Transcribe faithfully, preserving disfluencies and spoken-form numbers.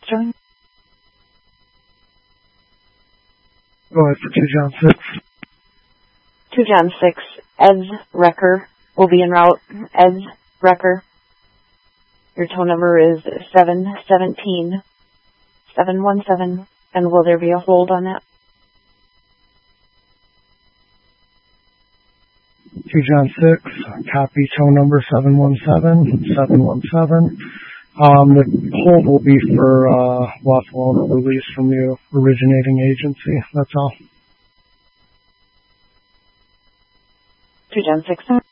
Sterling? Go ahead for two John six. two John six, Eds Wrecker will be en route. Eds Wrecker. Your tow number is seven seventeen seven one seven, and will there be a hold on that? two John six, copy tow number seven one seven seven one seven. Um, the hold will be for uh, lawful owner release from the originating agency. That's all. two John six.